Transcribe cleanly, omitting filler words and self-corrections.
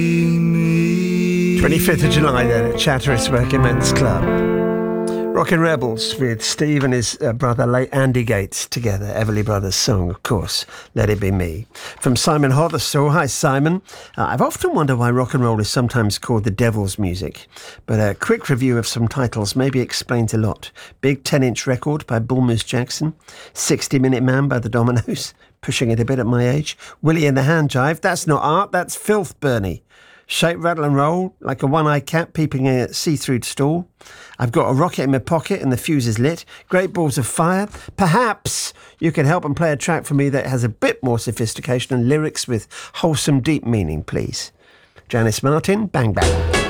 25th of July then at Chatteris Working Men's Club. Rockin' Rebels with Steve and his brother late Andy Gates together. Everly Brothers song, of course, Let It Be Me. From Simon Hotherstall. Hi, Simon. I've often wondered why rock and roll is sometimes called the devil's music, but a quick review of some titles maybe explains a lot. Big 10-inch record by Bull Moose Jackson. 60-Minute Man by the Dominoes. Pushing it a bit at my age. Willie and the Hand Jive. That's not art, that's filth, Bernie. Shake, rattle and roll like a one-eyed cat peeping in a see-through stall. I've got a rocket in my pocket and the fuse is lit. Great balls of fire. Perhaps you can help and play a track for me that has a bit more sophistication and lyrics with wholesome deep meaning, please. Janice Martin, Bang Bang.